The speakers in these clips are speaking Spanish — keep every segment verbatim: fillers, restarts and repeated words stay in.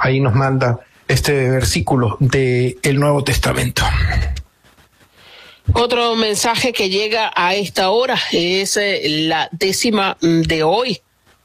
ahí nos manda este versículo del Nuevo Testamento. Otro mensaje que llega a esta hora es eh, la décima de hoy.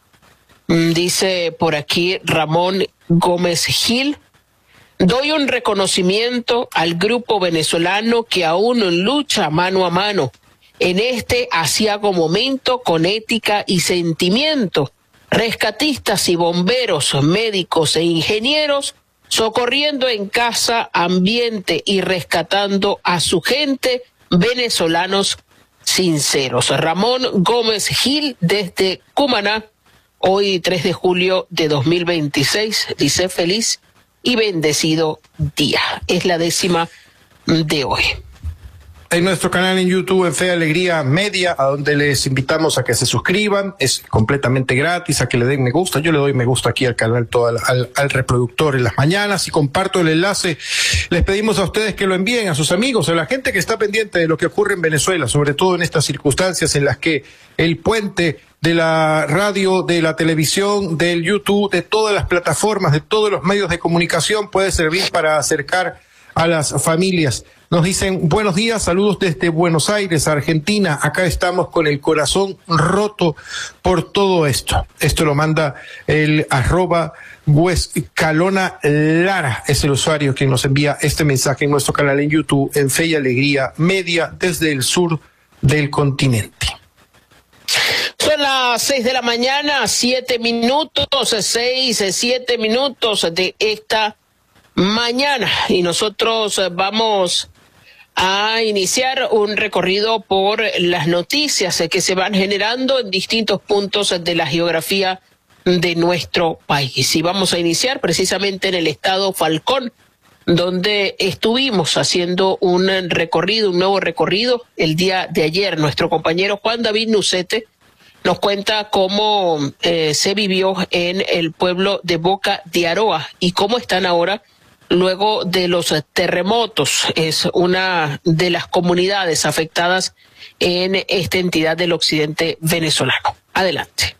Dice por aquí Ramón Gómez Gil: doy un reconocimiento al grupo venezolano que aún lucha mano a mano en este aciago momento con ética y sentimiento. Rescatistas y bomberos, médicos e ingenieros socorriendo en casa, ambiente y rescatando a su gente, venezolanos sinceros. Ramón Gómez Gil desde Cumaná, hoy tres de julio de dos mil veintiséis, dice feliz y bendecido día. Es la décima de hoy. En nuestro canal en YouTube, en Fe y Alegría Media, a donde les invitamos a que se suscriban, es completamente gratis, a que le den me gusta. Yo le doy me gusta aquí al canal, todo al, al, al reproductor en las mañanas, y comparto el enlace. Les pedimos a ustedes que lo envíen a sus amigos, a la gente que está pendiente de lo que ocurre en Venezuela, sobre todo en estas circunstancias en las que el puente de la radio, de la televisión, del YouTube, de todas las plataformas, de todos los medios de comunicación puede servir para acercar a las familias. Nos dicen buenos días, saludos desde Buenos Aires, Argentina. Acá estamos con el corazón roto por todo esto. Esto lo manda el arroba Calona Lara, es el usuario quien nos envía este mensaje en nuestro canal en YouTube, en Fe y Alegría Media, desde el sur del continente. Son las seis de la mañana, siete minutos, seis, siete minutos de esta mañana, y nosotros vamos a iniciar un recorrido por las noticias que se van generando en distintos puntos de la geografía de nuestro país. Y vamos a iniciar precisamente en el estado Falcón, donde estuvimos haciendo un recorrido, un nuevo recorrido el día de ayer. Nuestro compañero Juan David Nucete nos cuenta cómo eh, se vivió en el pueblo de Boca de Aroa y cómo están ahora luego de los terremotos. Es una de las comunidades afectadas en esta entidad del occidente venezolano. Adelante.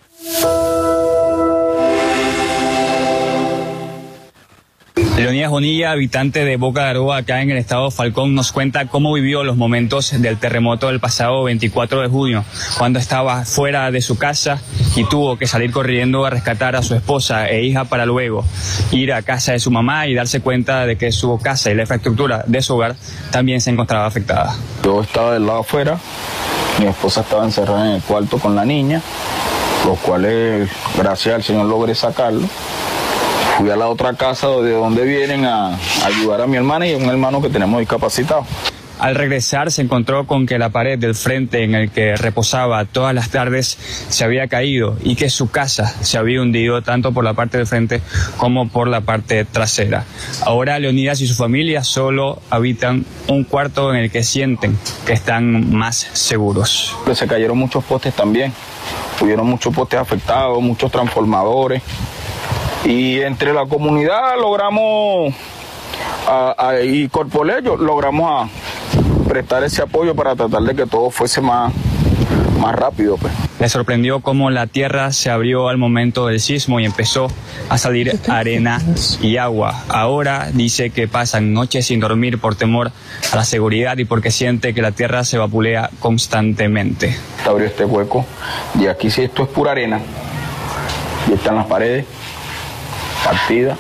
Leonidas Bonilla, habitante de Boca de Aroa, acá en el estado Falcón, nos cuenta cómo vivió los momentos del terremoto del pasado veinticuatro de junio, cuando estaba fuera de su casa y tuvo que salir corriendo a rescatar a su esposa e hija para luego ir a casa de su mamá y darse cuenta de que su casa y la infraestructura de su hogar también se encontraba afectada. Yo estaba del lado afuera, mi esposa estaba encerrada en el cuarto con la niña, los cuales, gracias al Señor, logré sacarlo. Fui a la otra casa de donde vienen a ayudar a mi hermana y a un hermano que tenemos discapacitado. Al regresar se encontró con que la pared del frente en el que reposaba todas las tardes se había caído y que su casa se había hundido tanto por la parte del frente como por la parte trasera. Ahora Leonidas y su familia solo habitan un cuarto en el que sienten que están más seguros. Se cayeron muchos postes también, hubieron muchos postes afectados, muchos transformadores. Y entre la comunidad logramos, a, a, y Corpoleyo, logramos a prestar ese apoyo para tratar de que todo fuese más, más rápido. Pues. Le sorprendió cómo la tierra se abrió al momento del sismo y empezó a salir arena y agua. Ahora dice que pasan noches sin dormir por temor a la seguridad y porque siente que la tierra se vapulea constantemente. Se abrió este hueco y aquí sí esto es pura arena. Y están las paredes partidas.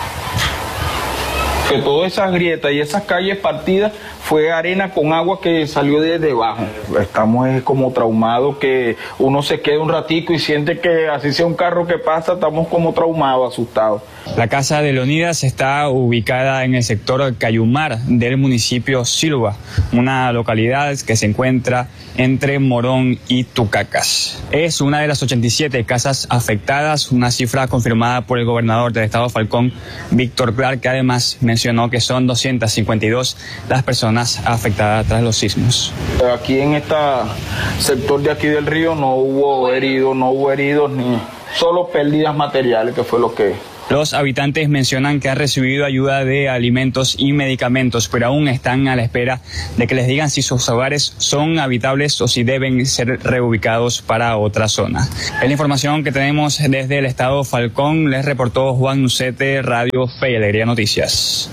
Que todas esas grietas y esas calles partidas fue arena con agua que salió desde debajo. Estamos como traumados, que uno se queda un ratico y siente que así sea un carro que pasa, estamos como traumados, asustados. La casa de Leonidas está ubicada en el sector Cayumar del municipio Silva, una localidad que se encuentra entre Morón y Tucacas. Es una de las ochenta y siete casas afectadas, una cifra confirmada por el gobernador del estado Falcón, Víctor Clark, que además mencionó que son doscientas cincuenta y dos las personas afectadas tras los sismos. Aquí en este sector de aquí del río no hubo heridos, no hubo heridos ni solo pérdidas materiales, que fue lo que Los habitantes mencionan que han recibido ayuda de alimentos y medicamentos, pero aún están a la espera de que les digan si sus hogares son habitables o si deben ser reubicados para otra zona. Es la información que tenemos desde el estado Falcón. Les reportó Juan Nucete, Radio Fe y Alegría Noticias.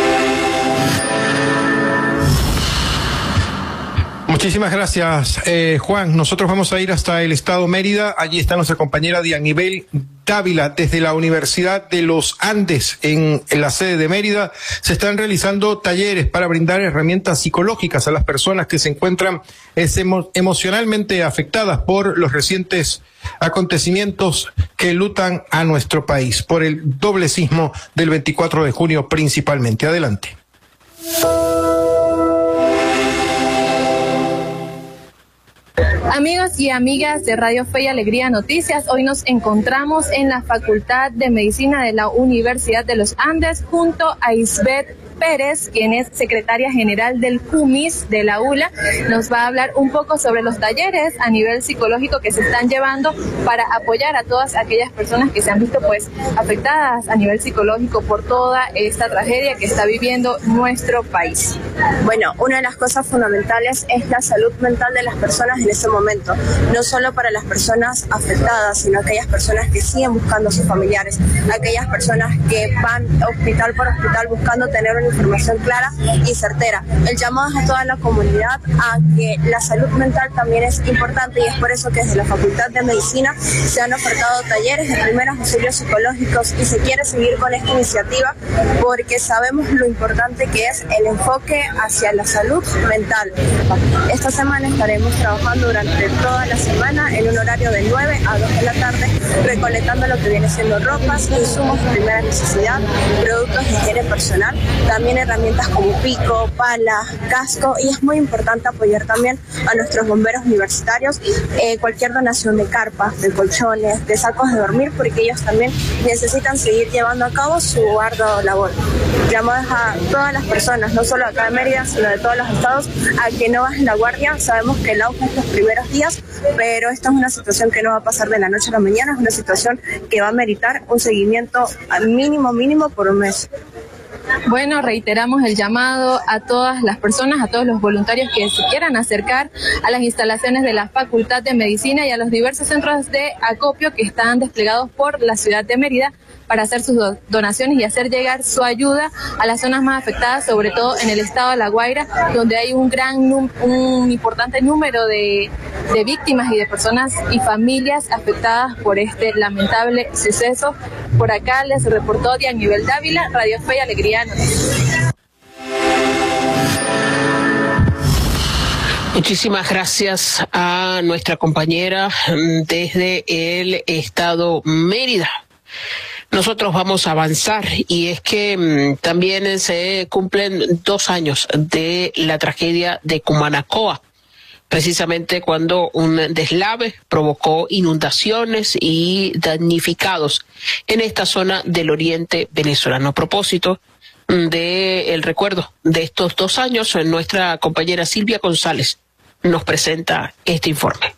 Muchísimas gracias, eh, Juan. Nosotros vamos a ir hasta el estado Mérida. Allí está nuestra compañera Dianibel Dávila desde la Universidad de los Andes en, en la sede de Mérida. Se están realizando talleres para brindar herramientas psicológicas a las personas que se encuentran emo emocionalmente afectadas por los recientes acontecimientos que lutan a nuestro país, por el doble sismo del veinticuatro de junio principalmente. Adelante. Amigos y amigas de Radio Fe y Alegría Noticias, hoy nos encontramos en la Facultad de Medicina de la Universidad de los Andes junto a Isbeth Pérez, quien es secretaria general del C U M I S de la U L A. Nos va a hablar un poco sobre los talleres a nivel psicológico que se están llevando para apoyar a todas aquellas personas que se han visto pues afectadas a nivel psicológico por toda esta tragedia que está viviendo nuestro país. Bueno, una de las cosas fundamentales es la salud mental de las personas en ese momento, no solo para las personas afectadas, sino aquellas personas que siguen buscando a sus familiares, aquellas personas que van hospital por hospital buscando tener una información clara y certera. El llamado es a toda la comunidad a que la salud mental también es importante, y es por eso que desde la Facultad de Medicina se han ofertado talleres de primeros auxilios psicológicos, y se quiere seguir con esta iniciativa porque sabemos lo importante que es el enfoque hacia la salud mental. Esta semana estaremos trabajando durante toda la semana en un horario de nueve a dos de la tarde, recolectando lo que viene siendo ropas, insumos de primera necesidad, productos de higiene personal, también herramientas como pico, pala, casco, y es muy importante apoyar también a nuestros bomberos universitarios, eh, cualquier donación de carpas, de colchones, de sacos de dormir, porque ellos también necesitan seguir llevando a cabo su ardua labor. Llamamos a todas las personas, no solo acá de Mérida, sino de todos los estados, a que no bajen la guardia. Sabemos que el auge es los primeros días, pero esta es una situación que no va a pasar de la noche a la mañana, es una situación que va a meritar un seguimiento al mínimo, mínimo por un mes. Bueno, reiteramos el llamado a todas las personas, a todos los voluntarios que se quieran acercar a las instalaciones de la Facultad de Medicina y a los diversos centros de acopio que están desplegados por la ciudad de Mérida para hacer sus do donaciones y hacer llegar su ayuda a las zonas más afectadas, sobre todo en el estado de La Guaira, donde hay un gran, un importante número de, de víctimas y de personas y familias afectadas por este lamentable suceso. Por acá les reportó Dianibel Dávila, Radio Fe y Alegría Noticias. Muchísimas gracias a nuestra compañera desde el estado Mérida. Nosotros vamos a avanzar, y es que mmm, también se cumplen dos años de la tragedia de Cumanacoa, precisamente cuando un deslave provocó inundaciones y damnificados en esta zona del oriente venezolano. A propósito del recuerdo de estos dos años, nuestra compañera Silvia González nos presenta este informe.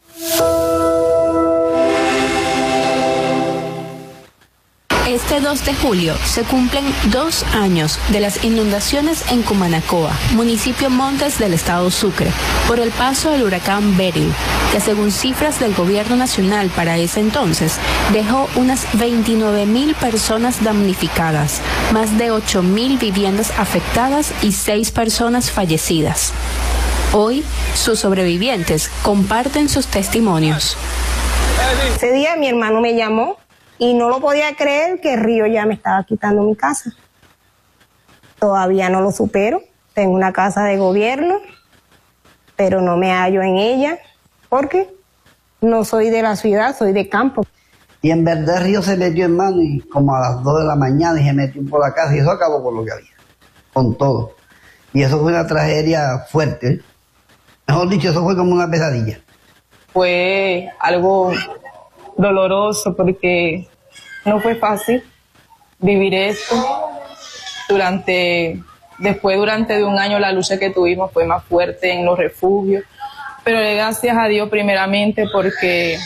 Este dos de julio se cumplen dos años de las inundaciones en Cumanacoa, municipio Montes del estado Sucre, por el paso del huracán Beryl, que según cifras del gobierno nacional para ese entonces, dejó unas veintinueve mil personas damnificadas, más de ocho mil viviendas afectadas y seis personas fallecidas. Hoy, sus sobrevivientes comparten sus testimonios. Ese día mi hermano me llamó y no lo podía creer que el río ya me estaba quitando mi casa. Todavía no lo supero. Tengo una casa de gobierno, pero no me hallo en ella porque no soy de la ciudad, soy de campo. Y en verdad el río se metió en mano, y como a las dos de la mañana, y se metió por la casa, y eso acabó con lo que había, con todo. Y eso fue una tragedia fuerte. Mejor dicho, eso fue como una pesadilla. Fue algo doloroso porque no fue fácil vivir esto. Durante, después durante de un año la lucha que tuvimos fue más fuerte en los refugios, pero gracias a Dios primeramente porque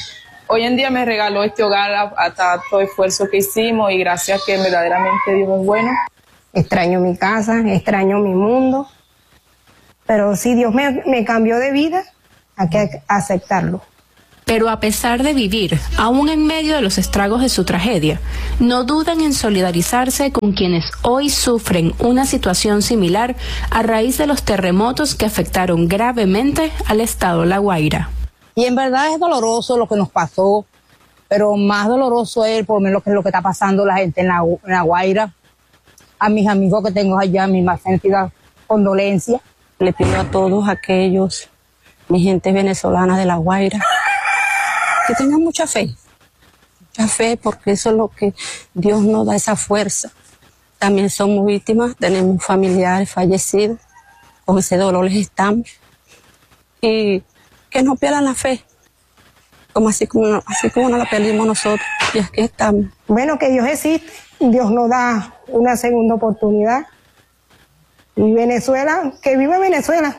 hoy en día me regaló este hogar a, a tanto esfuerzo que hicimos y gracias que verdaderamente Dios es bueno. Extraño mi casa, extraño mi mundo, pero si Dios me, me cambió de vida, hay que aceptarlo. Pero a pesar de vivir, aún en medio de los estragos de su tragedia, no dudan en solidarizarse con quienes hoy sufren una situación similar a raíz de los terremotos que afectaron gravemente al estado La Guaira. Y en verdad es doloroso lo que nos pasó, pero más doloroso es por lo menos lo que está pasando la gente en La, en La Guaira. A mis amigos que tengo allá, mi más sentida condolencia. Le pido a todos aquellos, mi gente venezolana de La Guaira, que tengan mucha fe, mucha fe, porque eso es lo que Dios nos da, esa fuerza. También somos víctimas, tenemos familiares fallecidos, con ese dolor les estamos. Y que no pierdan la fe, como así como, así como nos la perdimos nosotros, y aquí estamos. Bueno, que Dios existe, Dios nos da una segunda oportunidad. Y Venezuela, que vive Venezuela.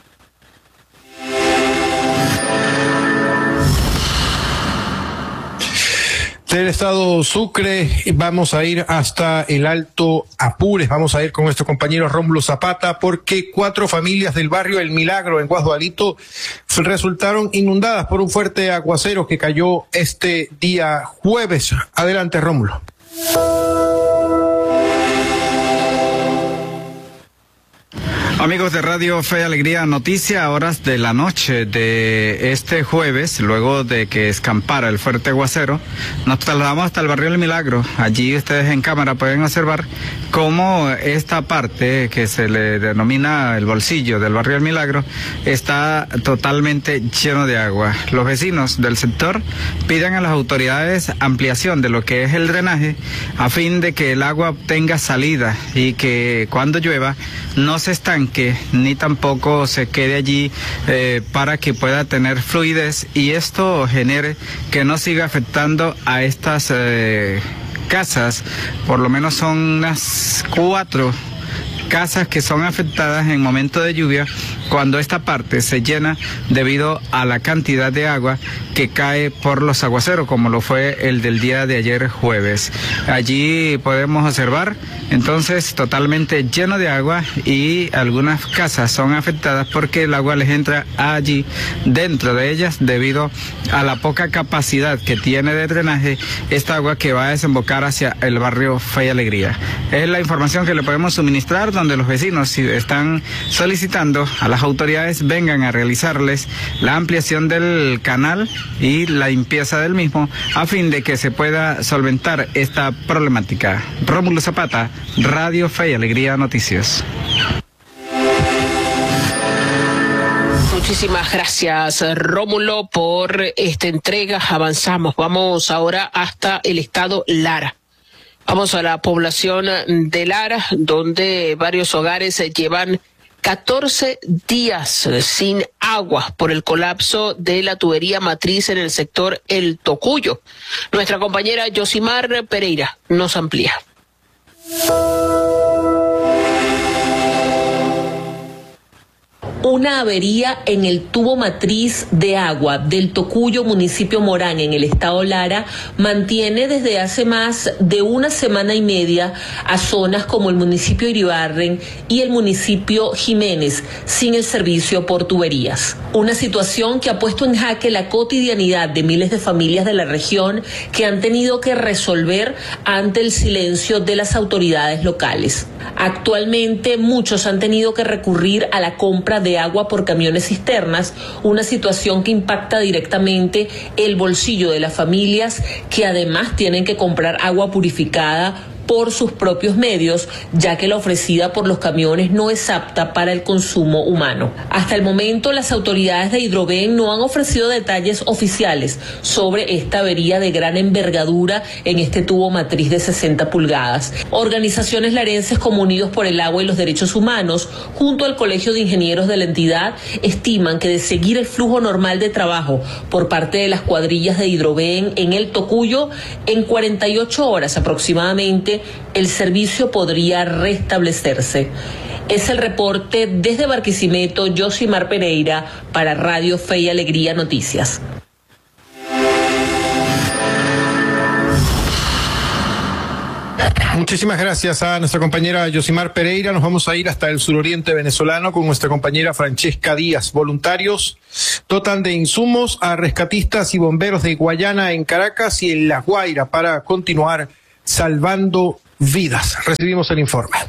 Del estado Sucre vamos a ir hasta el Alto Apures, vamos a ir con nuestro compañero Rómulo Zapata, porque cuatro familias del barrio El Milagro en Guasdualito resultaron inundadas por un fuerte aguacero que cayó este día jueves. Adelante, Rómulo. Amigos de Radio Fe y Alegría Noticia, a horas de la noche de este jueves, luego de que escampara el fuerte aguacero, nos trasladamos hasta el barrio El Milagro. Allí ustedes en cámara pueden observar cómo esta parte que se le denomina el bolsillo del barrio El Milagro está totalmente lleno de agua. Los vecinos del sector piden a las autoridades ampliación de lo que es el drenaje a fin de que el agua tenga salida y que cuando llueva no se estanque ni tampoco se quede allí eh, para que pueda tener fluidez y esto genere que no siga afectando a estas eh, casas. Por lo menos son unas cuatro casas que son afectadas en momento de lluvia cuando esta parte se llena debido a la cantidad de agua que cae por los aguaceros, como lo fue el del día de ayer jueves. Allí podemos observar entonces totalmente lleno de agua y algunas casas son afectadas porque el agua les entra allí dentro de ellas debido a la poca capacidad que tiene de drenaje esta agua que va a desembocar hacia el barrio Fe y Alegría. Es la información que le podemos suministrar, donde los vecinos están solicitando a las autoridades vengan a realizarles la ampliación del canal y la limpieza del mismo a fin de que se pueda solventar esta problemática. Rómulo Zapata, Radio Fe y Alegría Noticias. Muchísimas gracias, Rómulo, por esta entrega. Avanzamos. Vamos ahora hasta el estado Lara. Vamos a la población de Lara, donde varios hogares llevan catorce días sin agua por el colapso de la tubería matriz en el sector El Tocuyo. Nuestra compañera Yosimar Pereira nos amplía. Una avería en el tubo matriz de agua del Tocuyo, municipio Morán, en el estado Lara, mantiene desde hace más de una semana y media a zonas como el municipio Iribarren y el municipio Jiménez sin el servicio por tuberías. Una situación que ha puesto en jaque la cotidianidad de miles de familias de la región que han tenido que resolver ante el silencio de las autoridades locales. Actualmente muchos han tenido que recurrir a la compra de agua por camiones cisternas, una situación que impacta directamente el bolsillo de las familias que además tienen que comprar agua purificada por sus propios medios, ya que la ofrecida por los camiones no es apta para el consumo humano. Hasta el momento, las autoridades de Hidroven no han ofrecido detalles oficiales sobre esta avería de gran envergadura en este tubo matriz de sesenta pulgadas. Organizaciones larenses como Unidos por el Agua y los Derechos Humanos, junto al Colegio de Ingenieros de la entidad, estiman que de seguir el flujo normal de trabajo por parte de las cuadrillas de Hidroven en el Tocuyo, en cuarenta y ocho horas aproximadamente, el servicio podría restablecerse. Es el reporte desde Barquisimeto, Yosimar Pereira, para Radio Fe y Alegría Noticias. Muchísimas gracias a nuestra compañera Yosimar Pereira. Nos vamos a ir hasta el suroriente venezolano con nuestra compañera Francesca Díaz. Voluntarios dotan de insumos a rescatistas y bomberos de Guayana en Caracas y en La Guaira para continuar salvando vidas. Recibimos el informe.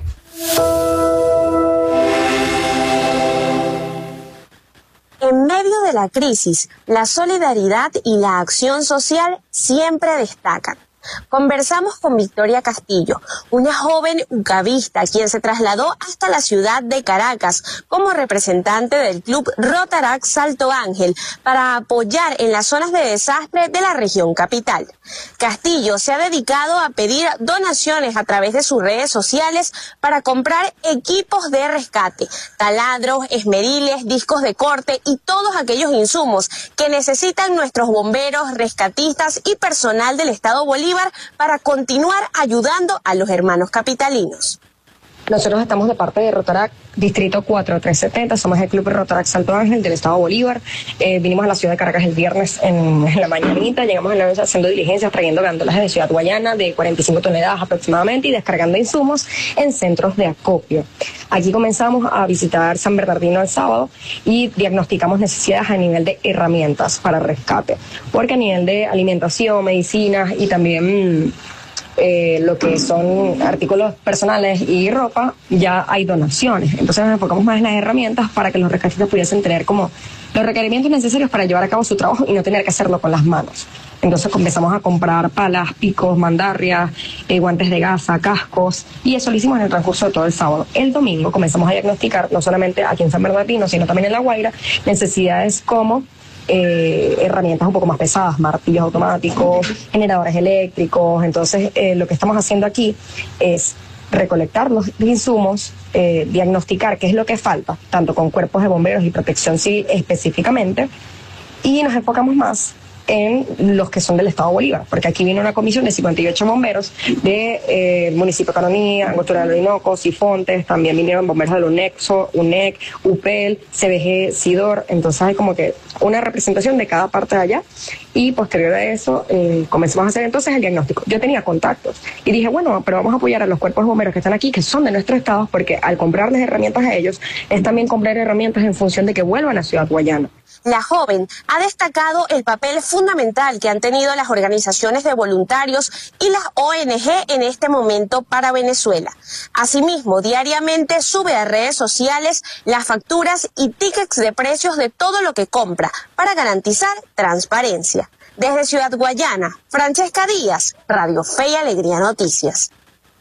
En medio de la crisis, la solidaridad y la acción social siempre destacan. Conversamos con Victoria Castillo, una joven ucavista quien se trasladó hasta la ciudad de Caracas como representante del Club Rotaract Salto Ángel para apoyar en las zonas de desastre de la región capital. Castillo se ha dedicado a pedir donaciones a través de sus redes sociales para comprar equipos de rescate, taladros, esmeriles, discos de corte y todos aquellos insumos que necesitan nuestros bomberos, rescatistas y personal del Estado Bolívar para continuar ayudando a los hermanos capitalinos. Nosotros estamos de parte de Rotaract, Distrito cuatro tres setenta, somos el Club Rotaract Salto Ángel del Estado Bolívar. Eh, vinimos a la ciudad de Caracas el viernes en, en la mañanita, llegamos en la noche haciendo diligencias, trayendo gandolas de Ciudad Guayana de cuarenta y cinco toneladas aproximadamente y descargando insumos en centros de acopio. Aquí comenzamos a visitar San Bernardino el sábado y diagnosticamos necesidades a nivel de herramientas para rescate, porque a nivel de alimentación, medicinas y también Eh, lo que son artículos personales y ropa, ya hay donaciones. Entonces nos enfocamos más en las herramientas para que los rescatistas pudiesen tener como los requerimientos necesarios para llevar a cabo su trabajo y no tener que hacerlo con las manos. Entonces comenzamos a comprar palas, picos, mandarrias, eh, guantes de gasa, cascos, y eso lo hicimos en el transcurso de todo el sábado. El domingo comenzamos a diagnosticar, no solamente aquí en San Bernardino, sino también en La Guaira, necesidades como Eh, herramientas un poco más pesadas, martillos automáticos, generadores eléctricos. Entonces eh, lo que estamos haciendo aquí es recolectar los insumos, eh, diagnosticar qué es lo que falta, tanto con cuerpos de bomberos y protección civil específicamente, y nos enfocamos más en los que son del Estado Bolívar, porque aquí vino una comisión de cincuenta y ocho bomberos del de, eh, municipio de Canonía, Angostura del Orinoco, Sifontes, también vinieron bomberos del UNEXO, UNEC, UPEL, C B G, SIDOR. Entonces hay como que una representación de cada parte de allá, y posterior a eso eh, comenzamos a hacer entonces el diagnóstico. Yo tenía contactos y dije, bueno, pero vamos a apoyar a los cuerpos de bomberos que están aquí, que son de nuestro estado, porque al comprarles herramientas a ellos, es también comprar herramientas en función de que vuelvan a Ciudad Guayana. La joven ha destacado el papel fundamental que han tenido las organizaciones de voluntarios y las O N G en este momento para Venezuela. Asimismo, diariamente sube a redes sociales las facturas y tickets de precios de todo lo que compra para garantizar transparencia. Desde Ciudad Guayana, Francesca Díaz, Radio Fe y Alegría Noticias.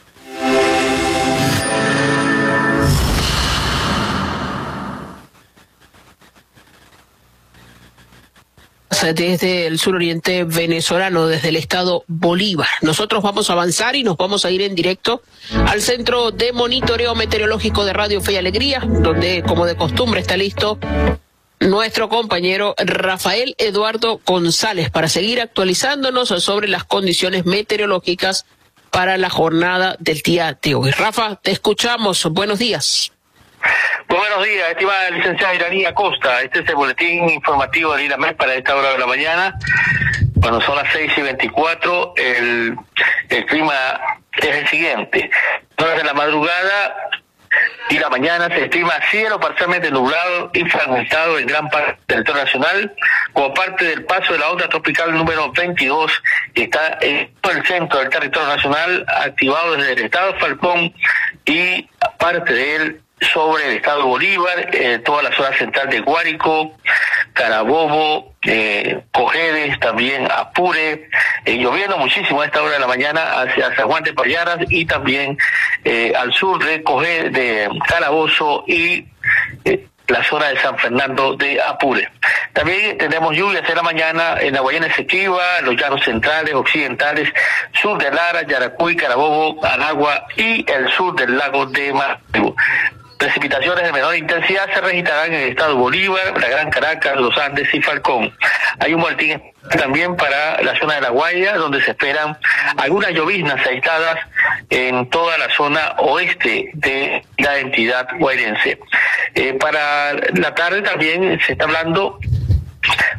Desde el suroriente venezolano, desde el estado Bolívar. Nosotros vamos a avanzar y nos vamos a ir en directo al Centro de Monitoreo Meteorológico de Radio Fe y Alegría, donde, como de costumbre, está listo nuestro compañero Rafael Eduardo González para seguir actualizándonos sobre las condiciones meteorológicas para la jornada del día de hoy. Rafa, te escuchamos. Buenos días. Muy buenos días, estimada licenciada Iranía Costa. Este es el boletín informativo de INAMED para esta hora de la mañana. Bueno, son las seis y veinticuatro. El, el clima es el siguiente. Horas de la madrugada y la mañana se estima cielo parcialmente nublado y fragmentado en gran parte del territorio nacional, como parte del paso de la onda tropical número veintidós, que está en todo el centro del territorio nacional, activado desde el estado Falcón y parte de él sobre el estado Bolívar, eh, toda la zona central de Guárico, Carabobo, eh, Cojedes, también Apure, eh, lloviendo muchísimo a esta hora de la mañana hacia San Juan de Payaras y también eh, al sur de Cojedes, de Calabozo y eh, la zona de San Fernando de Apure. También tenemos lluvias en la mañana en la Guayana Esequiba, los llanos centrales, occidentales, sur de Lara, Yaracuy, Carabobo, Anagua y el sur del lago de Maracaibo. Precipitaciones de menor intensidad se registrarán en el estado Bolívar, la Gran Caracas, los Andes y Falcón. Hay un boletín también para la zona de La Guaira, donde se esperan algunas lloviznas aisladas en toda la zona oeste de la entidad guairense. Eh, para la tarde también se está hablando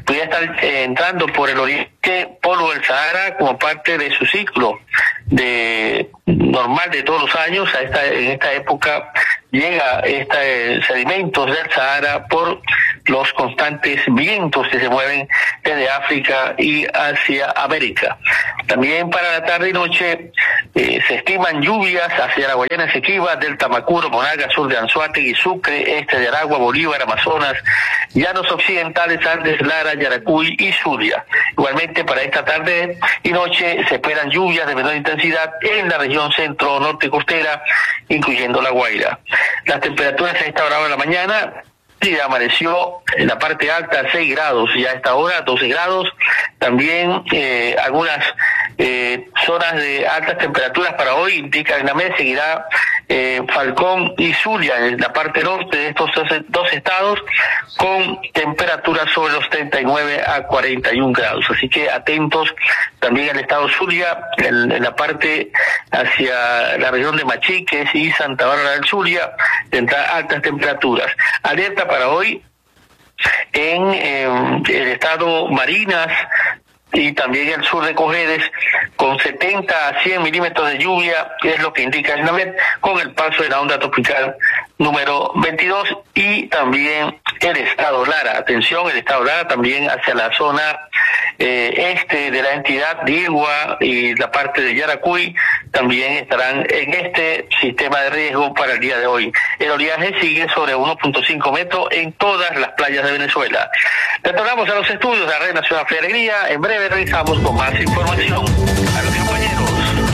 pudiera estar eh, entrando por el oriente polvo del Sahara como parte de su ciclo de normal de todos los años. A esta, en esta época llega este sedimentos del Sahara por los constantes vientos que se mueven desde África y hacia América. También para la tarde y noche eh, se estiman lluvias hacia la Guayana Esequiba, del Tamacuro, Monaga, sur de Anzoátegui, Sucre, este de Aragua, Bolívar, Amazonas, llanos occidentales, Andes, Lara, Yaracuy y Zulia. Igualmente para esta tarde y noche se esperan lluvias de menor intensidad en la región centro-norte costera, incluyendo La Guaira. Las temperaturas a esta hora de la mañana, sí, amaneció en la parte alta seis grados y a esta hora doce grados. También eh, algunas eh, zonas de altas temperaturas para hoy indican la mes, seguirá eh, Falcón y Zulia en la parte norte de estos dos estados con temperaturas sobre los treinta y nueve a cuarenta y un grados. Así que atentos también al estado Zulia, en, en la parte hacia la región de Machiques y Santa Bárbara del Zulia, tendrá altas temperaturas. Alerta para hoy en eh, el estado Marinas y también el sur de Cojedes, con setenta a cien milímetros de lluvia, que es lo que indica el NAMED, con el paso de la onda tropical número veintidós, y también el estado Lara. Atención, el estado Lara también hacia la zona eh, este de la entidad de Igua y la parte de Yaracuy también estarán en este sistema de riesgo para el día de hoy. El oleaje sigue sobre uno punto cinco metros en todas las playas de Venezuela. Retornamos a los estudios de la Red Nacional Fe y Alegría. En breve regresamos con más información. A los compañeros.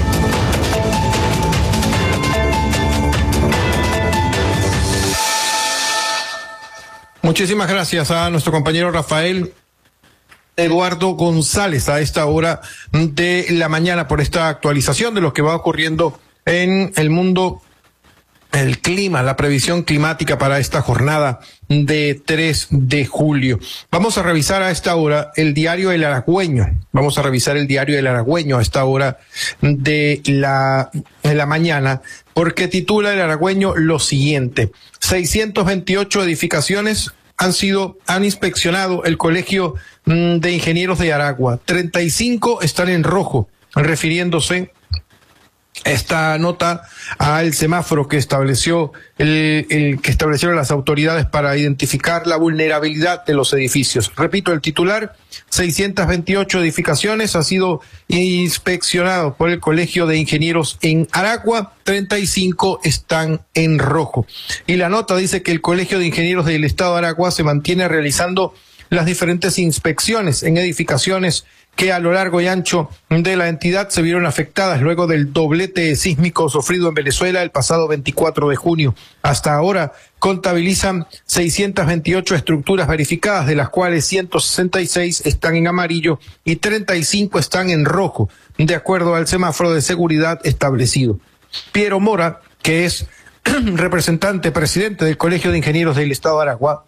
Muchísimas gracias a nuestro compañero Rafael Eduardo González a esta hora de la mañana por esta actualización de lo que va ocurriendo en el mundo, el clima, la previsión climática para esta jornada de tres de julio. Vamos a revisar a esta hora el diario El Aragüeño. Vamos a revisar el diario El Aragüeño a esta hora de la, de la mañana, porque titula El Aragüeño lo siguiente: seiscientas veintiocho edificaciones han sido, han inspeccionado el Colegio de Ingenieros de Aragua. treinta y cinco están en rojo, refiriéndose esta nota al semáforo que estableció el, el que establecieron las autoridades para identificar la vulnerabilidad de los edificios. Repito el titular: seiscientas veintiocho edificaciones han sido inspeccionados por el Colegio de Ingenieros en Aragua, treinta y cinco están en rojo. Y la nota dice que el Colegio de Ingenieros del Estado de Aragua se mantiene realizando las diferentes inspecciones en edificaciones que a lo largo y ancho de la entidad se vieron afectadas luego del doblete sísmico sufrido en Venezuela el pasado veinticuatro de junio. Hasta ahora contabilizan seiscientas veintiocho estructuras verificadas, de las cuales ciento sesenta y seis están en amarillo y treinta y cinco están en rojo, de acuerdo al semáforo de seguridad establecido. Piero Mora, que es representante presidente del Colegio de Ingenieros del Estado de Aragua,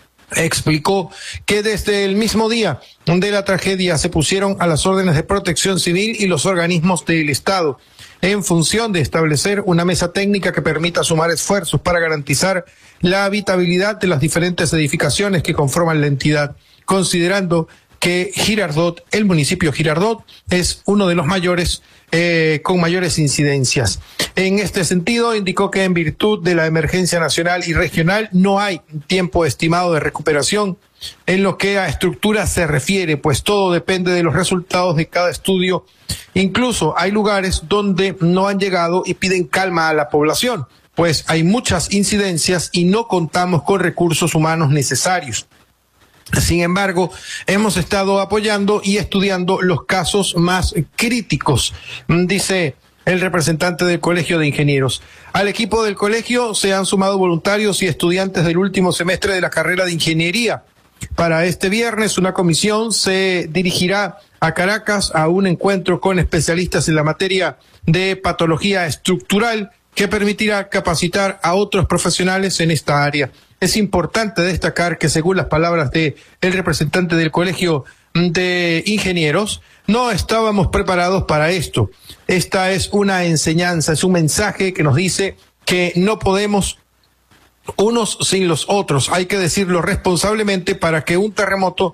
explicó que desde el mismo día de la tragedia se pusieron a las órdenes de protección civil y los organismos del Estado en función de establecer una mesa técnica que permita sumar esfuerzos para garantizar la habitabilidad de las diferentes edificaciones que conforman la entidad, considerando que Girardot, el municipio Girardot, es uno de los mayores eh, con mayores incidencias. En este sentido, indicó que en virtud de la emergencia nacional y regional no hay tiempo estimado de recuperación en lo que a estructuras se refiere, pues todo depende de los resultados de cada estudio. Incluso hay lugares donde no han llegado y piden calma a la población, pues hay muchas incidencias y no contamos con recursos humanos necesarios. Sin embargo, hemos estado apoyando y estudiando los casos más críticos, dice el representante del Colegio de Ingenieros. Al equipo del colegio se han sumado voluntarios y estudiantes del último semestre de la carrera de Ingeniería. Para este viernes, una comisión se dirigirá a Caracas a un encuentro con especialistas en la materia de patología estructural que permitirá capacitar a otros profesionales en esta área. Es importante destacar que, según las palabras de el representante del Colegio de Ingenieros, no estábamos preparados para esto. Esta es una enseñanza, es un mensaje que nos dice que no podemos unos sin los otros. Hay que decirlo responsablemente para que un terremoto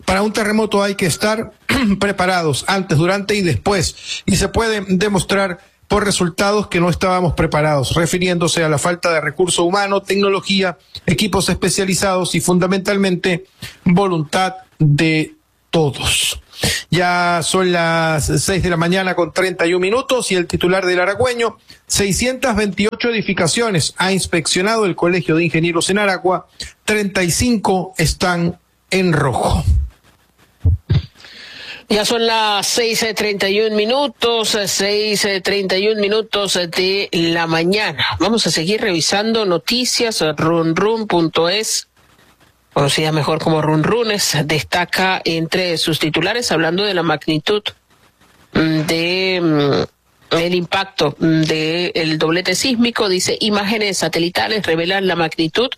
Para un terremoto hay que estar preparados antes, durante y después, y se puede demostrar por resultados que no estábamos preparados, refiriéndose a la falta de recurso humano, tecnología, equipos especializados y fundamentalmente voluntad de todos. Ya son las seis de la mañana con treinta y un minutos y el titular del Aragüeño, seiscientas veintiocho edificaciones ha inspeccionado el Colegio de Ingenieros en Aragua, treinta y cinco están en rojo. Ya son las seis treinta y un minutos, seis treinta y un minutos de la mañana. Vamos a seguir revisando noticias. runrun punto es, conocida mejor como Runrunes, destaca entre sus titulares hablando de la magnitud de el impacto del doblete sísmico. Dice, imágenes satelitales revelan la magnitud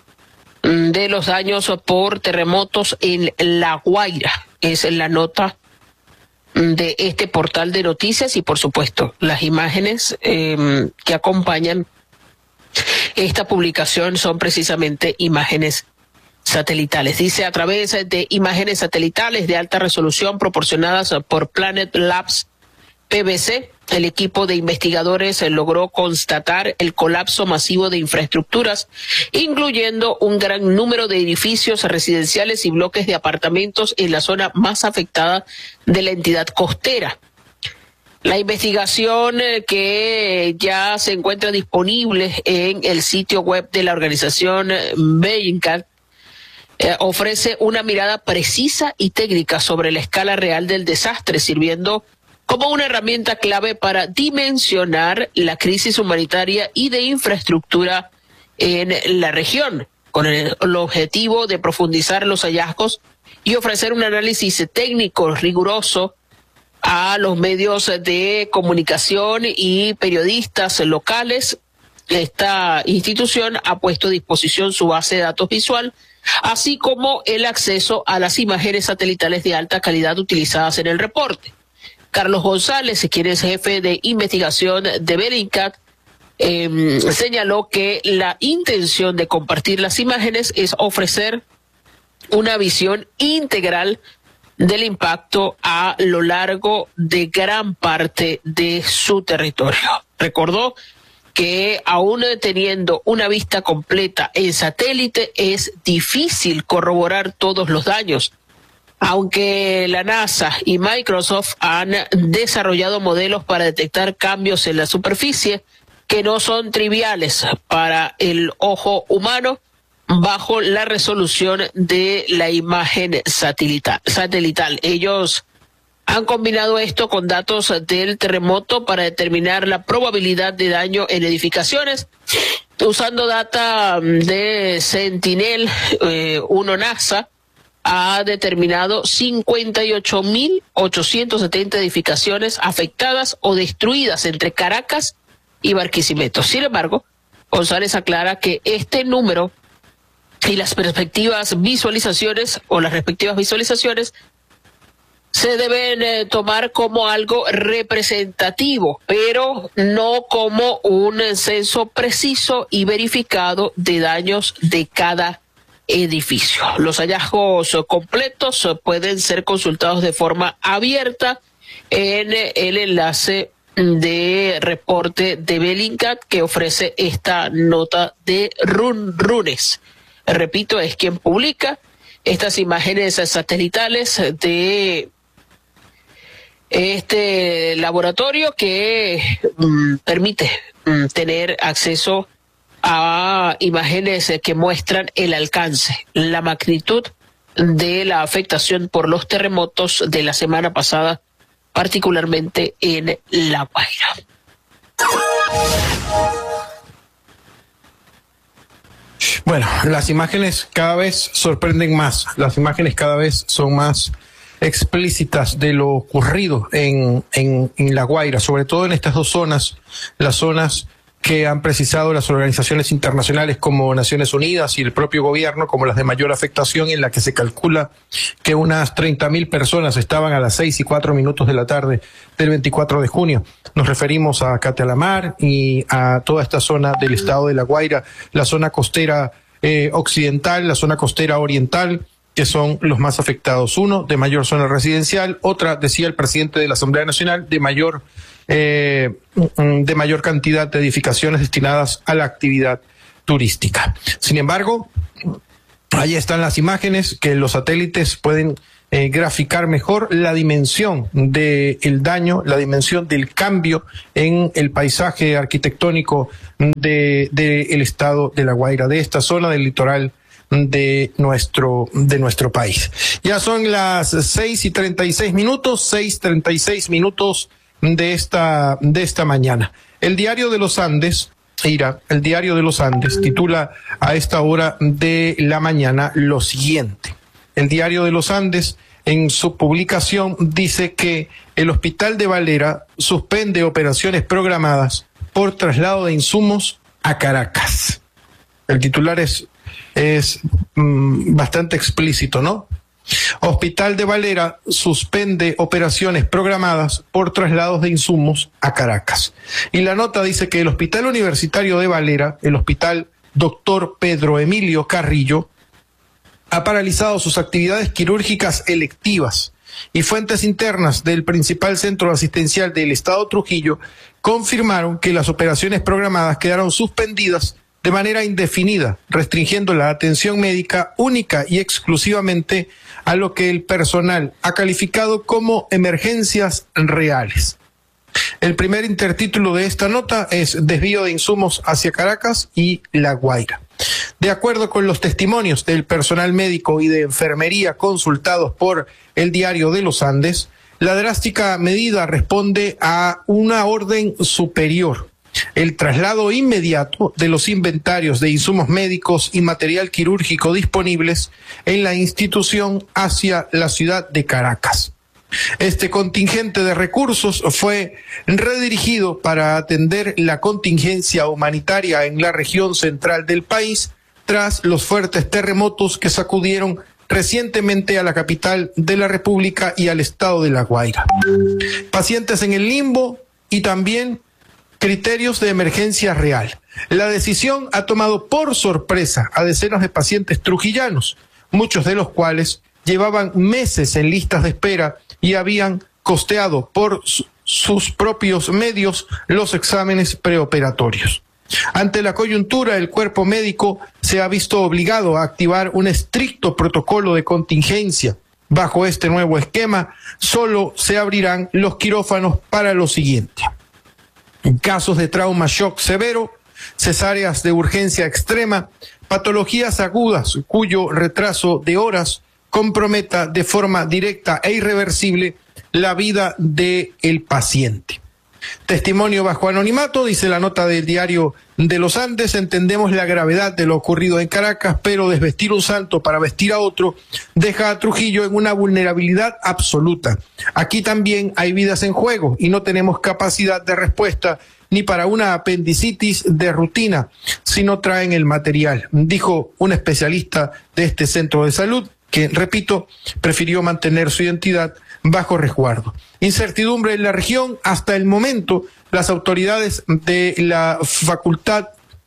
de los daños por terremotos en La Guaira. Es la nota de este portal de noticias y por supuesto las imágenes eh, que acompañan esta publicación son precisamente imágenes satelitales. Dice, a través de imágenes satelitales de alta resolución proporcionadas por Planet Labs P B C, el equipo de investigadores logró constatar el colapso masivo de infraestructuras, incluyendo un gran número de edificios residenciales y bloques de apartamentos en la zona más afectada de la entidad costera. La investigación que ya se encuentra disponible en el sitio web de la organización Bellingcat eh, ofrece una mirada precisa y técnica sobre la escala real del desastre, sirviendo como una herramienta clave para dimensionar la crisis humanitaria y de infraestructura en la región, con el, el objetivo de profundizar los hallazgos y ofrecer un análisis técnico riguroso a los medios de comunicación y periodistas locales. Esta institución ha puesto a disposición su base de datos visual, así como el acceso a las imágenes satelitales de alta calidad utilizadas en el reporte. Carlos González, quien es jefe de investigación de Bellingcat, eh, señaló que la intención de compartir las imágenes es ofrecer una visión integral del impacto a lo largo de gran parte de su territorio. Recordó que aún teniendo una vista completa en satélite es difícil corroborar todos los daños. Aunque la NASA y Microsoft han desarrollado modelos para detectar cambios en la superficie que no son triviales para el ojo humano bajo la resolución de la imagen satelital. satelital. Ellos han combinado esto con datos del terremoto para determinar la probabilidad de daño en edificaciones, usando data de Sentinel eh, uno NASA. Ha determinado cincuenta y ocho mil ochocientas setenta edificaciones afectadas o destruidas entre Caracas y Barquisimeto. Sin embargo, González aclara que este número y las perspectivas visualizaciones o las respectivas visualizaciones se deben eh, tomar como algo representativo, pero no como un censo preciso y verificado de daños de cada edificio. Los hallazgos completos pueden ser consultados de forma abierta en el enlace de reporte de Bellingcat que ofrece esta nota de Runrunes. Repito, es quien publica estas imágenes satelitales de este laboratorio que mm, permite mm, tener acceso a imágenes que muestran el alcance, la magnitud de la afectación por los terremotos de la semana pasada, particularmente en La Guaira. Bueno, las imágenes cada vez sorprenden más, las imágenes cada vez son más explícitas de lo ocurrido en, en, en La Guaira, sobre todo en estas dos zonas, las zonas que han precisado las organizaciones internacionales como Naciones Unidas y el propio gobierno como las de mayor afectación, en la que se calcula que unas treinta mil personas estaban a las seis y cuatro minutos de la tarde del veinticuatro de junio. Nos referimos a Catalamar y a toda esta zona del estado de La Guaira, la zona costera eh, occidental, la zona costera oriental, que son los más afectados. Uno, de mayor zona residencial, otra, decía el presidente de la Asamblea Nacional, de mayor, eh, de mayor cantidad de edificaciones destinadas a la actividad turística. Sin embargo, ahí están las imágenes que los satélites pueden eh, graficar mejor la dimensión del daño, la dimensión del cambio en el paisaje arquitectónico de, de el estado de La Guaira, de esta zona del litoral de nuestro, de nuestro país. Ya son las seis y treinta y seis minutos, seis treinta y seis minutos de esta, de esta mañana. El Diario de los Andes, Ira, el Diario de los Andes titula a esta hora de la mañana lo siguiente. El Diario de los Andes, en su publicación, dice que el Hospital de Valera suspende operaciones programadas por traslado de insumos a Caracas. El titular es, es mmm, bastante explícito, ¿no? Hospital de Valera suspende operaciones programadas por traslados de insumos a Caracas. Y la nota dice que el Hospital Universitario de Valera, el Hospital Doctor Pedro Emilio Carrillo, ha paralizado sus actividades quirúrgicas electivas, y fuentes internas del principal centro asistencial del estado Trujillo confirmaron que las operaciones programadas quedaron suspendidas de manera indefinida, restringiendo la atención médica única y exclusivamente a lo que el personal ha calificado como emergencias reales. El primer intertítulo de esta nota es Desvío de insumos hacia Caracas y La Guaira. De acuerdo con los testimonios del personal médico y de enfermería consultados por el Diario de los Andes, la drástica medida responde a una orden superior: el traslado inmediato de los inventarios de insumos médicos y material quirúrgico disponibles en la institución hacia la ciudad de Caracas. Este contingente de recursos fue redirigido para atender la contingencia humanitaria en la región central del país tras los fuertes terremotos que sacudieron recientemente a la capital de la República y al estado de La Guaira. Pacientes en el limbo y también criterios de emergencia real. La decisión ha tomado por sorpresa a decenas de pacientes trujillanos, muchos de los cuales llevaban meses en listas de espera y habían costeado por su, sus propios medios los exámenes preoperatorios. Ante la coyuntura, el cuerpo médico se ha visto obligado a activar un estricto protocolo de contingencia. Bajo este nuevo esquema, solo se abrirán los quirófanos para lo siguiente: en casos de trauma shock severo, cesáreas de urgencia extrema, patologías agudas cuyo retraso de horas comprometa de forma directa e irreversible la vida del paciente. Testimonio bajo anonimato, dice la nota del Diario de los Andes. Entendemos la gravedad de lo ocurrido en Caracas, pero desvestir un santo para vestir a otro deja a Trujillo en una vulnerabilidad absoluta. Aquí también hay vidas en juego y no tenemos capacidad de respuesta ni para una apendicitis de rutina si no traen el material, dijo un especialista de este centro de salud, que, repito, prefirió mantener su identidad bajo resguardo. Incertidumbre en la región. Hasta el momento, las autoridades de la facultad,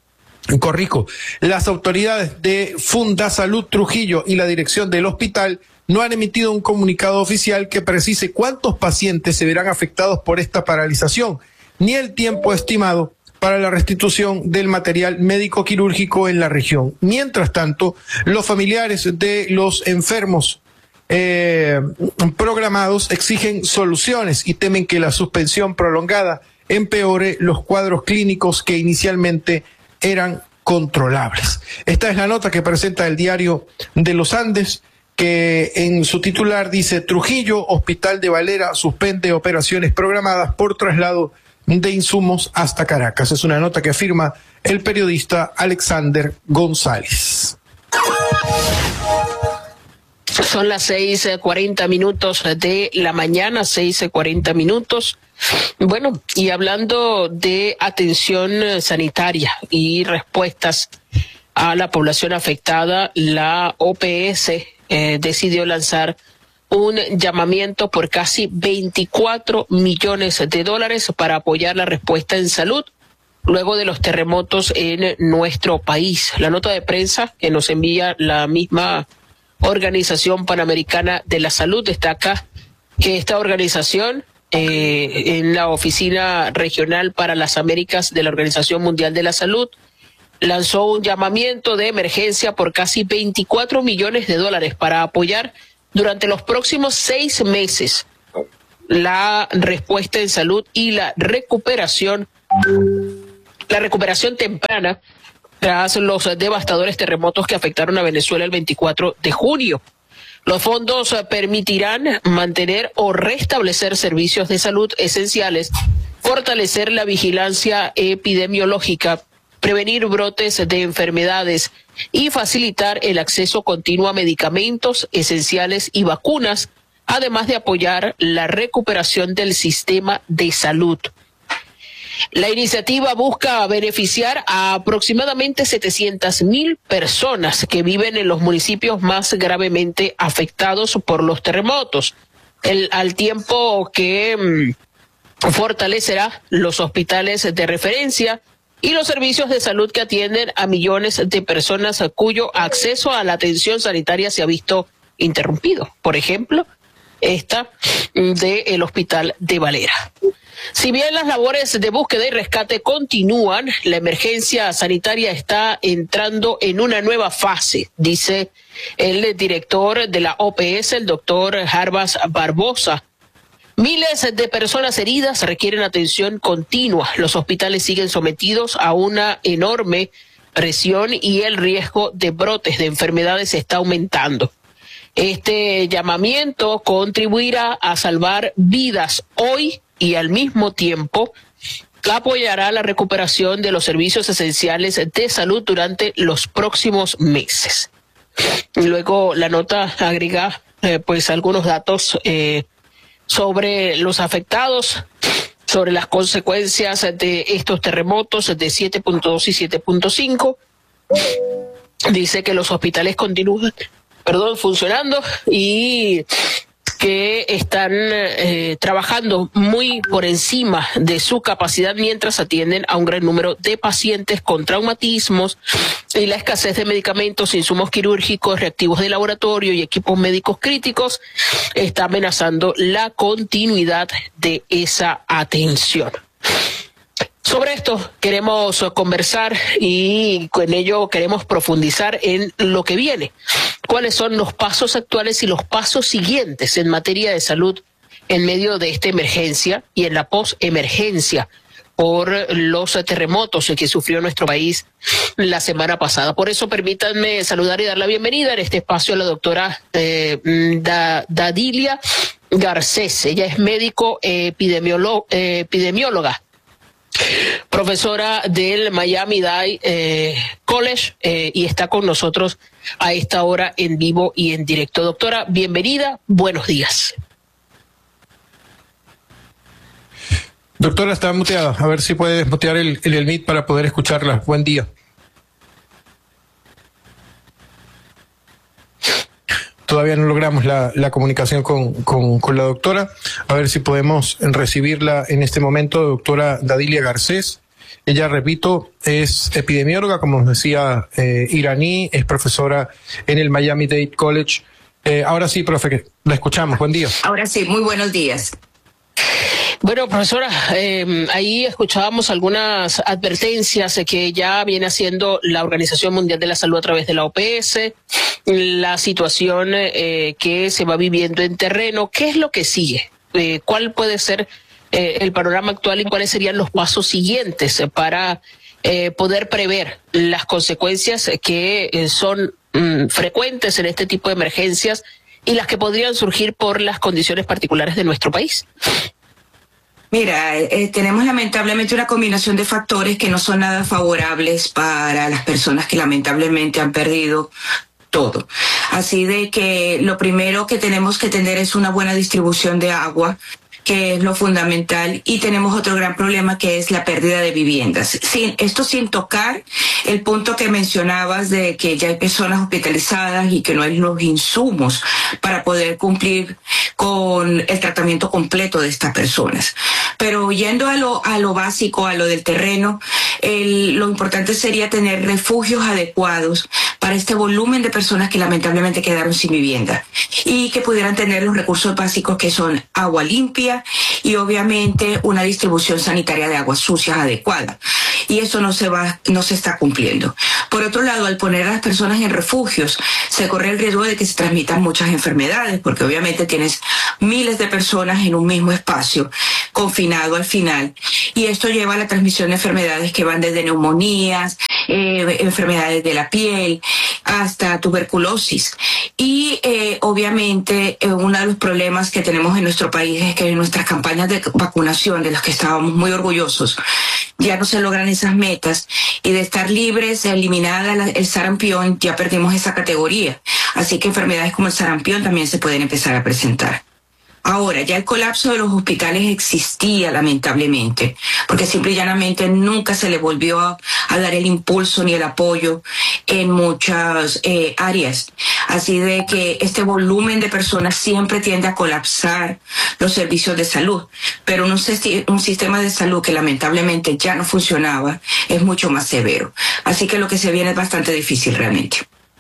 corrijo, las autoridades de Fundasalud Trujillo y la dirección del hospital no han emitido un comunicado oficial que precise cuántos pacientes se verán afectados por esta paralización, ni el tiempo estimado para la restitución del material médico quirúrgico en la región. Mientras tanto, los familiares de los enfermos eh, programados exigen soluciones y temen que la suspensión prolongada empeore los cuadros clínicos que inicialmente eran controlables. Esta es la nota que presenta el Diario de los Andes, que en su titular dice: Trujillo, Hospital de Valera suspende operaciones programadas por traslado de insumos hasta Caracas. Es una nota que afirma el periodista Alexander González. Son las seis cuarenta minutos de la mañana, seis cuarenta minutos. Bueno, y hablando de atención sanitaria y respuestas a la población afectada, la O P S eh, decidió lanzar un llamamiento por casi veinticuatro millones de dólares para apoyar la respuesta en salud luego de los terremotos en nuestro país. La nota de prensa que nos envía la misma Organización Panamericana de la Salud. Destaca que esta organización, eh, en la Oficina Regional para las Américas de la Organización Mundial de la Salud, lanzó un llamamiento de emergencia por casi veinticuatro millones de dólares para apoyar durante los próximos seis meses la respuesta en salud y la recuperación, la recuperación temprana tras los devastadores terremotos que afectaron a Venezuela el veinticuatro de junio. Los fondos permitirán mantener o restablecer servicios de salud esenciales, fortalecer la vigilancia epidemiológica, prevenir brotes de enfermedades y facilitar el acceso continuo a medicamentos esenciales y vacunas, además de apoyar la recuperación del sistema de salud. La iniciativa busca beneficiar a aproximadamente setecientas mil personas que viven en los municipios más gravemente afectados por los terremotos, el, al tiempo que mmm, fortalecerá los hospitales de referencia y los servicios de salud que atienden a millones de personas cuyo acceso a la atención sanitaria se ha visto interrumpido. Por ejemplo, esta del Hospital de Valera. Si bien las labores de búsqueda y rescate continúan, la emergencia sanitaria está entrando en una nueva fase, dice el director de la O P S, el doctor Jarbas Barbosa. Miles de personas heridas requieren atención continua. Los hospitales siguen sometidos a una enorme presión y el riesgo de brotes de enfermedades está aumentando. Este llamamiento contribuirá a salvar vidas hoy y al mismo tiempo apoyará la recuperación de los servicios esenciales de salud durante los próximos meses. Luego la nota agrega eh, pues algunos datos eh, sobre los afectados, sobre las consecuencias de estos terremotos de siete punto dos y siete punto cinco. Dice que los hospitales continúan, perdón, funcionando y que están eh, trabajando muy por encima de su capacidad mientras atienden a un gran número de pacientes con traumatismos, y la escasez de medicamentos, insumos quirúrgicos, reactivos de laboratorio y equipos médicos críticos está amenazando la continuidad de esa atención. Sobre esto queremos conversar y con ello queremos profundizar en lo que viene. ¿Cuáles son los pasos actuales y los pasos siguientes en materia de salud en medio de esta emergencia y en la posemergencia por los terremotos que sufrió nuestro país la semana pasada? Por eso permítanme saludar y dar la bienvenida en este espacio a la doctora eh, da, Dadilia Garcés. Ella es médico epidemiólogo, eh, epidemióloga, profesora del Miami-Dade eh, College eh, y está con nosotros a esta hora en vivo y en directo. Doctora, bienvenida, buenos días. Doctora, está muteada. A ver si puede desmutear el, el, el Meet para poder escucharla. Buen día. Todavía no logramos la, la comunicación con, con, con la doctora. A ver si podemos recibirla en este momento, doctora Dadilia Garcés. Ella, repito, es epidemióloga, como nos decía, eh, iraní, es profesora en el Miami-Dade College. Eh, ahora sí, profe, la escuchamos. Buen día. Ahora sí, muy buenos días. Bueno, profesora, eh, ahí escuchábamos algunas advertencias que ya viene haciendo la Organización Mundial de la Salud a través de la O P S, la situación eh, que se va viviendo en terreno. ¿Qué es lo que sigue? Eh, ¿Cuál puede ser eh, el panorama actual y cuáles serían los pasos siguientes para eh, poder prever las consecuencias que eh, son mm, frecuentes en este tipo de emergencias y las que podrían surgir por las condiciones particulares de nuestro país? Mira, eh, tenemos lamentablemente una combinación de factores que no son nada favorables para las personas que lamentablemente han perdido todo. Así de que lo primero que tenemos que tener es una buena distribución de agua, que es lo fundamental, y tenemos otro gran problema que es la pérdida de viviendas. Sin, esto sin tocar el punto que mencionabas de que ya hay personas hospitalizadas y que no hay los insumos para poder cumplir con el tratamiento completo de estas personas. Pero yendo a lo, a lo básico, a lo del terreno, el, lo importante sería tener refugios adecuados para para este volumen de personas que lamentablemente quedaron sin vivienda y que pudieran tener los recursos básicos que son agua limpia y obviamente una distribución sanitaria de aguas sucias adecuada. Y eso no se va, no se está cumpliendo. Por otro lado, al poner a las personas en refugios, se corre el riesgo de que se transmitan muchas enfermedades, porque obviamente tienes miles de personas en un mismo espacio, confinado al final, y esto lleva a la transmisión de enfermedades que van desde neumonías, eh, enfermedades de la piel, hasta tuberculosis. Y eh, obviamente eh, uno de los problemas que tenemos en nuestro país es que en nuestras campañas de vacunación, de las que estábamos muy orgullosos, ya no se logran esas metas, y de estar libres, eliminada la, el sarampión, ya perdimos esa categoría. Así que enfermedades como el sarampión también se pueden empezar a presentar. Ahora, ya el colapso de los hospitales existía lamentablemente, porque simple y llanamente nunca se le volvió a, a dar el impulso ni el apoyo en muchas eh, áreas. Así de que este volumen de personas siempre tiende a colapsar los servicios de salud, pero un, un sistema de salud que lamentablemente ya no funcionaba es mucho más severo. Así que lo que se viene es bastante difícil realmente.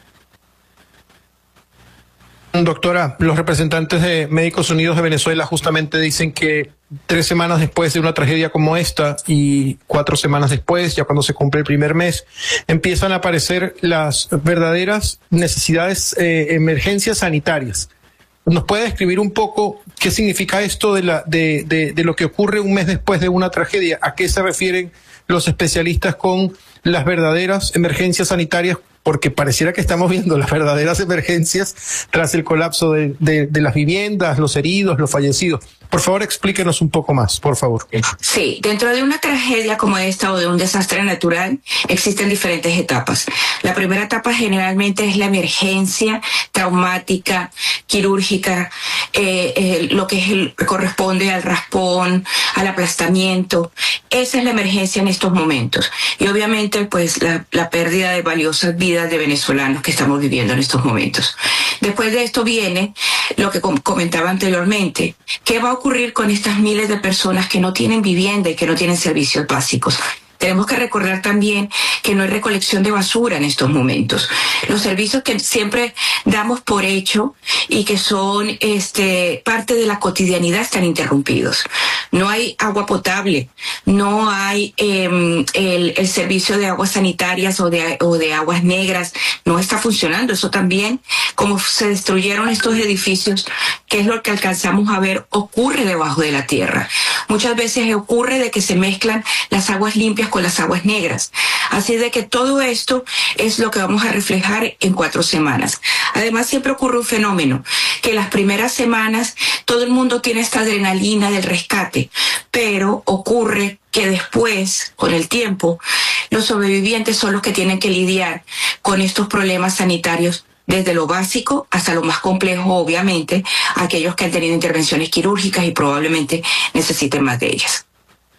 Doctora, los representantes de Médicos Unidos de Venezuela justamente dicen que tres semanas después de una tragedia como esta y cuatro semanas después, ya cuando se cumple el primer mes, empiezan a aparecer las verdaderas necesidades, eh, emergencias sanitarias. ¿Nos puede describir un poco qué significa esto de, la, de, de, de lo que ocurre un mes después de una tragedia? ¿A qué se refieren los especialistas con las verdaderas emergencias sanitarias? Porque pareciera que estamos viendo las verdaderas emergencias tras el colapso de, de, de las viviendas, los heridos, los fallecidos. Por favor, explíquenos un poco más, por favor. Sí, dentro de una tragedia como esta o de un desastre natural existen diferentes etapas. La primera etapa generalmente es la emergencia traumática, quirúrgica, eh, eh, lo que es el, corresponde al raspón, al aplastamiento. Esa es la emergencia en estos momentos. Y obviamente, pues, la, la pérdida de valiosas vidas de venezolanos que estamos viviendo en estos momentos. Después de esto viene lo que com- comentaba anteriormente. ¿Qué va a ocurrir con estas miles de personas que no tienen vivienda y que no tienen servicios básicos? Tenemos que recordar también que no hay recolección de basura en estos momentos. Los servicios que siempre damos por hecho y que son este, parte de la cotidianidad están interrumpidos. No hay agua potable, no hay eh, el, el servicio de aguas sanitarias o de, o de aguas negras, no está funcionando. Eso también, como se destruyeron estos edificios, que es lo que alcanzamos a ver, ocurre debajo de la tierra. Muchas veces ocurre de que se mezclan las aguas limpias con las aguas negras. Así de que todo esto es lo que vamos a reflejar en cuatro semanas. Además, siempre ocurre un fenómeno, que las primeras semanas todo el mundo tiene esta adrenalina del rescate, pero ocurre que después, con el tiempo, los sobrevivientes son los que tienen que lidiar con estos problemas sanitarios, desde lo básico hasta lo más complejo, obviamente, aquellos que han tenido intervenciones quirúrgicas y probablemente necesiten más de ellas.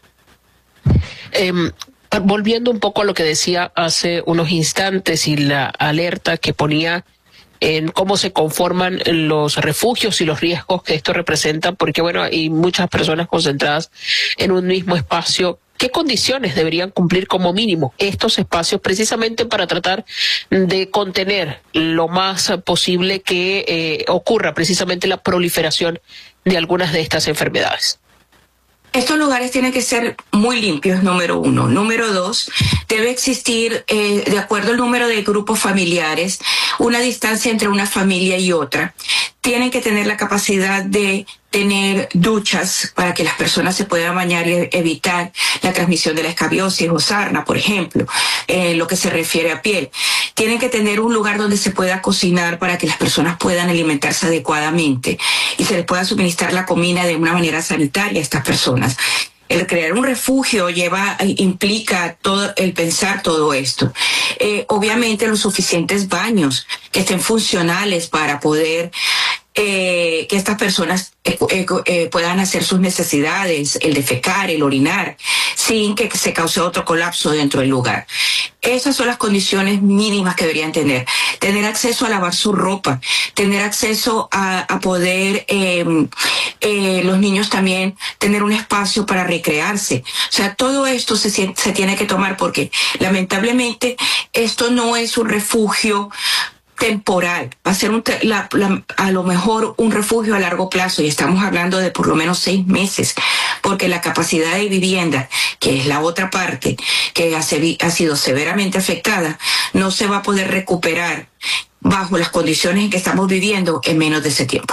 Eh, volviendo un poco a lo que decía hace unos instantes y la alerta que ponía en cómo se conforman los refugios y los riesgos que esto representa, porque bueno, hay muchas personas concentradas en un mismo espacio. ¿Qué condiciones deberían cumplir como mínimo estos espacios precisamente para tratar de contener lo más posible que eh, ocurra precisamente la proliferación de algunas de estas enfermedades? Estos lugares tienen que ser muy limpios, número uno. Número dos, debe existir, eh, de acuerdo al número de grupos familiares, una distancia entre una familia y otra. Tienen que tener la capacidad de tener duchas para que las personas se puedan bañar y evitar la transmisión de la escabiosis o sarna, por ejemplo, en lo que se refiere a piel. Tienen que tener un lugar donde se pueda cocinar para que las personas puedan alimentarse adecuadamente y se les pueda suministrar la comida de una manera sanitaria a estas personas. El crear un refugio lleva, implica todo el pensar todo esto. Eh, obviamente los suficientes baños que estén funcionales para poder eh, que estas personas eh, eh, eh, puedan hacer sus necesidades, el defecar, el orinar, sin que se cause otro colapso dentro del lugar. Esas son las condiciones mínimas que deberían tener. tener acceso a lavar su ropa, tener acceso a, a poder, eh, eh, los niños también tener un espacio para recrearse. O sea, todo esto se, se tiene que tomar porque lamentablemente esto no es un refugio temporal, va a ser un, la, la, a lo mejor un refugio a largo plazo y estamos hablando de por lo menos seis meses, porque la capacidad de vivienda, que es la otra parte que ha, ha sido severamente afectada, no se va a poder recuperar bajo las condiciones en que estamos viviendo en menos de ese tiempo.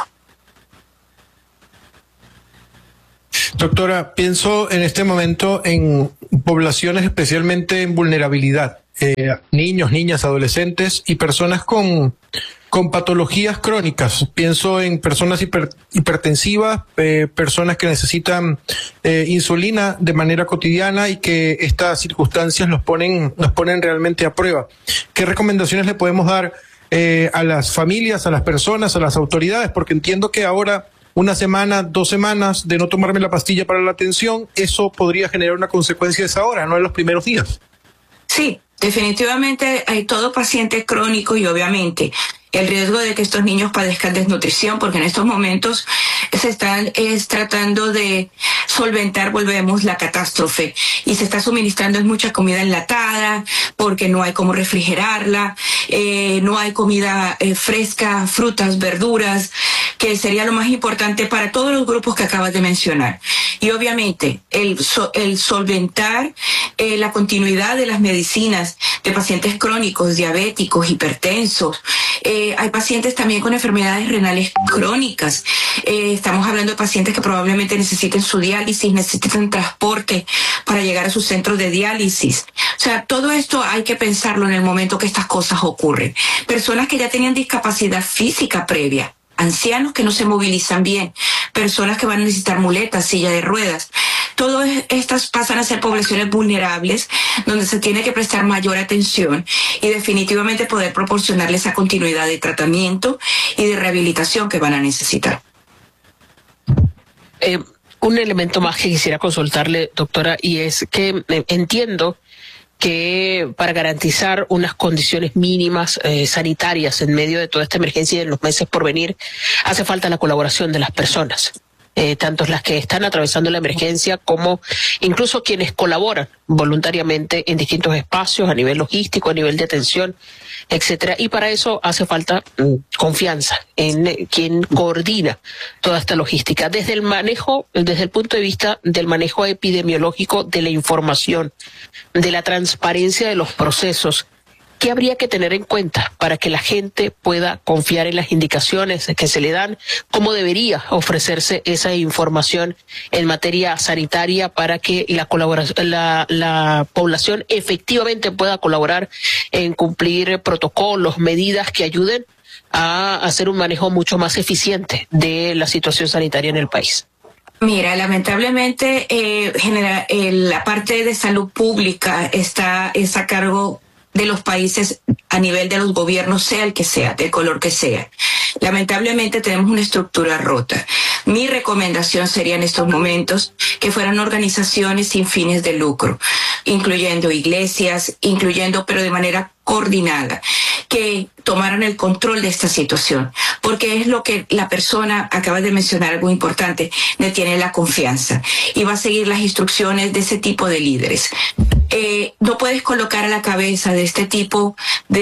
Doctora, pienso en este momento en poblaciones especialmente en vulnerabilidad. Eh, niños, niñas, adolescentes y personas con, con patologías crónicas. Pienso en personas hiper, hipertensivas, eh, personas que necesitan eh, insulina de manera cotidiana y que estas circunstancias los ponen, nos ponen realmente a prueba. ¿Qué recomendaciones le podemos dar eh, a las familias, a las personas, a las autoridades? Porque entiendo que ahora una semana, dos semanas de no tomarme la pastilla para la atención, eso podría generar una consecuencia de esa hora, no en los primeros días. Sí. Definitivamente hay todo paciente crónico y obviamente el riesgo de que estos niños padezcan desnutrición, porque en estos momentos se están es, tratando de solventar, volvemos, la catástrofe y se está suministrando mucha comida enlatada porque no hay cómo refrigerarla, eh, no hay comida eh, fresca, frutas, verduras, que sería lo más importante para todos los grupos que acabas de mencionar. Y obviamente el, so, el solventar eh, la continuidad de las medicinas de pacientes crónicos, diabéticos, hipertensos. Eh, hay pacientes también con enfermedades renales crónicas. Eh, estamos hablando de pacientes que probablemente necesiten su diálisis, necesitan transporte para llegar a sus centros de diálisis. O sea, todo esto hay que pensarlo en el momento que estas cosas ocurren. Personas que ya tenían discapacidad física previa, ancianos que no se movilizan bien, personas que van a necesitar muletas, silla de ruedas. Todas estas pasan a ser poblaciones vulnerables donde se tiene que prestar mayor atención y definitivamente poder proporcionarles esa continuidad de tratamiento y de rehabilitación que van a necesitar. Eh, un elemento más que quisiera consultarle, doctora, y es que eh, entiendo que para garantizar unas condiciones mínimas eh, sanitarias en medio de toda esta emergencia y en los meses por venir, hace falta la colaboración de las personas. Eh, tanto las que están atravesando la emergencia como incluso quienes colaboran voluntariamente en distintos espacios a nivel logístico, a nivel de atención, etcétera. Y para eso hace falta mm, confianza en eh, quien coordina toda esta logística, desde el manejo, desde el punto de vista del manejo epidemiológico de la información, de la transparencia de los procesos. ¿Qué habría que tener en cuenta para que la gente pueda confiar en las indicaciones que se le dan? ¿Cómo debería ofrecerse esa información en materia sanitaria para que la colaboración, la, la población efectivamente pueda colaborar en cumplir protocolos, medidas que ayuden a hacer un manejo mucho más eficiente de la situación sanitaria en el país? Mira, lamentablemente eh, genera, eh, la parte de salud pública está es a cargo de los países a nivel de los gobiernos, sea el que sea, del color que sea. Lamentablemente tenemos una estructura rota. Mi recomendación sería en estos momentos que fueran organizaciones sin fines de lucro, incluyendo iglesias, incluyendo, pero de manera coordinada, que tomaran el control de esta situación, porque es lo que la persona, acaba de mencionar algo importante, le tiene la confianza y va a seguir las instrucciones de ese tipo de líderes. Eh, no puedes colocar a la cabeza de este tipo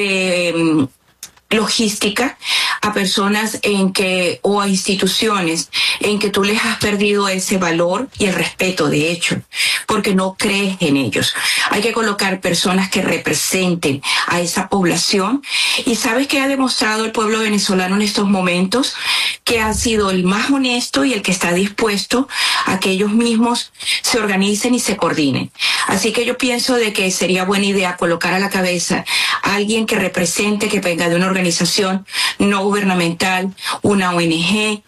de um, logística a personas en que o a instituciones en que tú les has perdido ese valor y el respeto, de hecho, porque no crees en ellos. Hay que colocar personas que representen a esa población. Y sabes que ha demostrado el pueblo venezolano en estos momentos, que ha sido el más honesto y el que está dispuesto a que ellos mismos se organicen y se coordinen. Así que yo pienso de que sería buena idea colocar a la cabeza a alguien que represente, que venga de una organización no gubernamental, una O N G,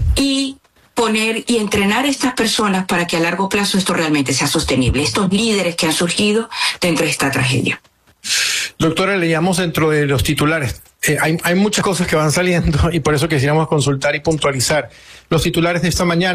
y poner y entrenar a estas personas para que a largo plazo esto realmente sea sostenible, estos líderes que han surgido dentro de esta tragedia. Doctora, leíamos dentro de los titulares, eh, hay, hay muchas cosas que van saliendo y por eso quisiéramos consultar y puntualizar. Los titulares de esta mañana,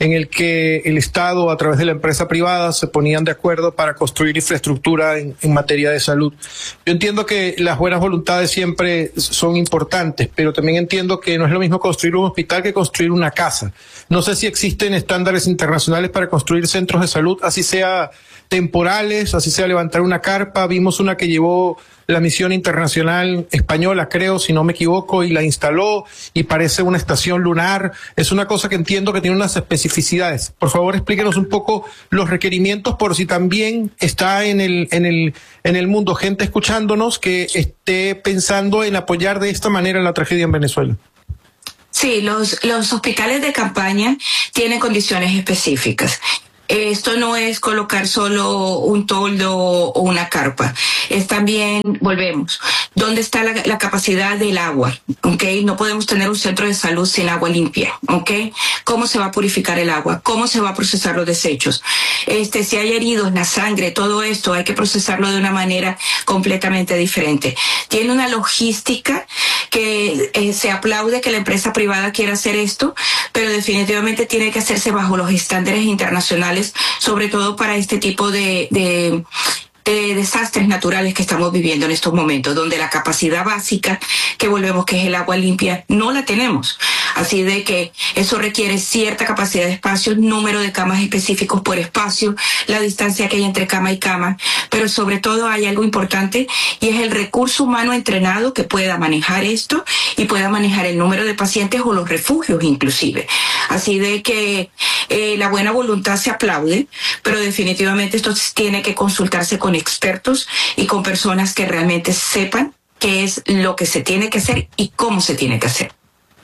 en el que el Estado a través de la empresa privada se ponían de acuerdo para construir infraestructura en, en materia de salud. Yo entiendo que las buenas voluntades siempre son importantes, pero también entiendo que no es lo mismo construir un hospital que construir una casa. No sé si existen estándares internacionales para construir centros de salud, así sea temporales, así sea levantar una carpa. Vimos una que llevó la misión internacional española, creo, si no me equivoco, y la instaló y parece una estación lunar. Es una cosa que entiendo que tiene unas especificidades. Por favor, explíquenos un poco los requerimientos, por si también está en el, en el, en el mundo gente escuchándonos que esté pensando en apoyar de esta manera la tragedia en Venezuela. Sí, los, los hospitales de campaña tienen condiciones específicas. Esto no es colocar solo un toldo o una carpa. Es también, volvemos, ¿dónde está la, la capacidad del agua? ¿Okay? No podemos tener un centro de salud sin agua limpia. ¿Okay? ¿Cómo se va a purificar el agua? ¿Cómo se va a procesar los desechos? Este, si hay heridos, la sangre, todo esto hay que procesarlo de una manera completamente diferente. Tiene una logística que eh, se aplaude que la empresa privada quiera hacer esto, pero definitivamente tiene que hacerse bajo los estándares internacionales, sobre todo para este tipo de, de, de desastres naturales que estamos viviendo en estos momentos, donde la capacidad básica, que volvemos que es el agua limpia, no la tenemos. Así de que eso requiere cierta capacidad de espacio, número de camas específicos por espacio, la distancia que hay entre cama y cama, pero sobre todo hay algo importante y es el recurso humano entrenado que pueda manejar esto y pueda manejar el número de pacientes o los refugios inclusive. Así de que eh, la buena voluntad se aplaude, pero definitivamente esto tiene que consultarse con expertos y con personas que realmente sepan qué es lo que se tiene que hacer y cómo se tiene que hacer.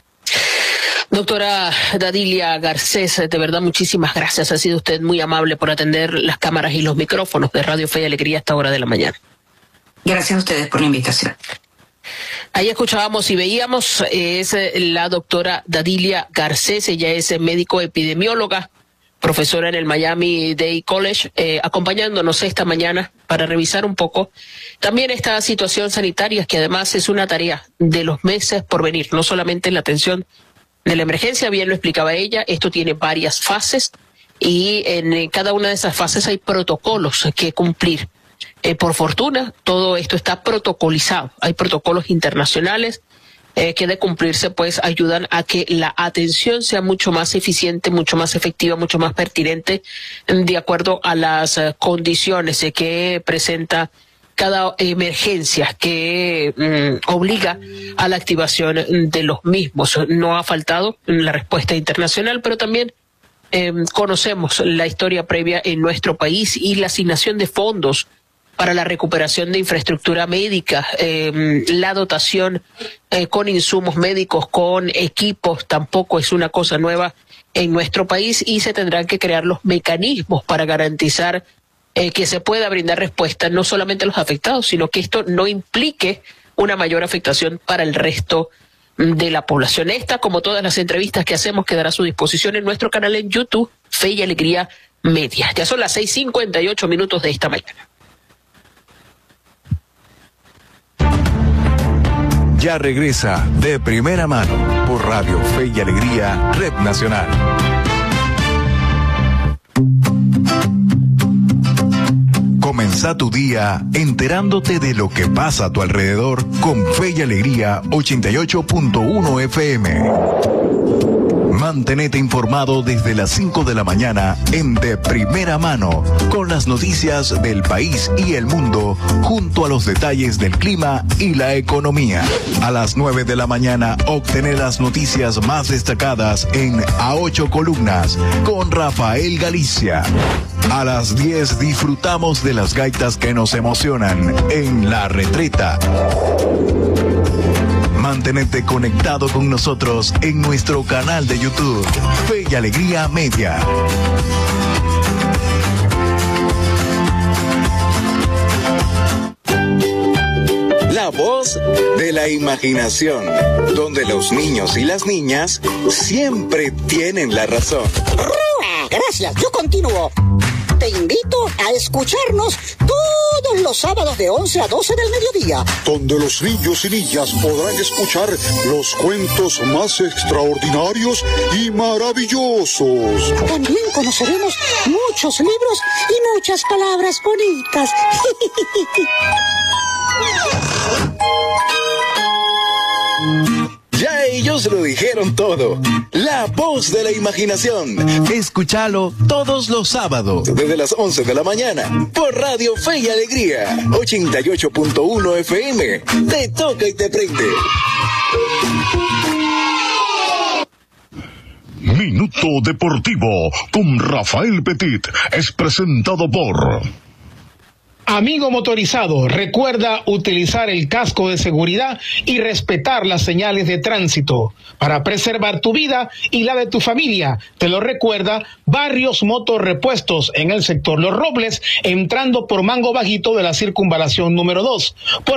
Doctora Dadilia Garcés, de verdad muchísimas gracias. Ha sido usted muy amable por atender las cámaras y los micrófonos de Radio Fe y Alegría a esta hora de la mañana. Gracias a ustedes por la invitación. Ahí escuchábamos y veíamos, es la doctora Dadilia Garcés, ella es médico epidemióloga, profesora en el Miami-Dade College, eh, acompañándonos esta mañana para revisar un poco también esta situación sanitaria, que además es una tarea de los meses por venir, no solamente en la atención de la emergencia, bien lo explicaba ella, esto tiene varias fases y en cada una de esas fases hay protocolos que cumplir. Eh, por fortuna, todo esto está protocolizado, hay protocolos internacionales eh, que de cumplirse pues ayudan a que la atención sea mucho más eficiente, mucho más efectiva, mucho más pertinente de acuerdo a las uh, condiciones eh, que presenta cada emergencia que mm, obliga a la activación de los mismos. No ha faltado la respuesta internacional, pero también eh, conocemos la historia previa en nuestro país y la asignación de fondos para la recuperación de infraestructura médica, eh, la dotación eh, con insumos médicos, con equipos, tampoco es una cosa nueva en nuestro país y se tendrán que crear los mecanismos para garantizar Eh, que se pueda brindar respuesta no solamente a los afectados, sino que esto no implique una mayor afectación para el resto de la población. Esta, como todas las entrevistas que hacemos, quedará a su disposición en nuestro canal en YouTube, Fe y Alegría Media. Ya son las seis cincuenta y ocho minutos de esta mañana. Ya regresa De Primera Mano por Radio Fe y Alegría Red Nacional. Comenzá tu día enterándote de lo que pasa a tu alrededor con Fe y Alegría ochenta y ocho punto uno F M. Mantenete informado desde las cinco de la mañana en De Primera Mano, con las noticias del país y el mundo, junto a los detalles del clima y la economía. A las nueve de la mañana, obtener las noticias más destacadas en A Ocho Columnas, con Rafael Galicia. A las diez disfrutamos de las gaitas que nos emocionan en La Retreta. Mantenerte conectado con nosotros en nuestro canal de YouTube, Fe y Alegría Media. La voz de la imaginación, donde los niños y las niñas siempre tienen la razón. Gracias, yo continúo. te invito a escucharnos todos los sábados de once a doce del mediodía, donde los niños y niñas podrán escuchar los cuentos más extraordinarios y maravillosos. También conoceremos muchos libros y muchas palabras bonitas. Ya ellos lo dijeron todo. La voz de la imaginación. Escúchalo todos los sábados desde las once de la mañana por Radio Fe y Alegría ochenta y ocho punto uno F M. Te toca y te prende. Minuto Deportivo con Rafael Petit es presentado por... Amigo motorizado, recuerda utilizar el casco de seguridad y respetar las señales de tránsito para preservar tu vida y la de tu familia. Te lo recuerda Barrios Motorrepuestos en el sector Los Robles, entrando por Mango Bajito de la circunvalación número dos. Por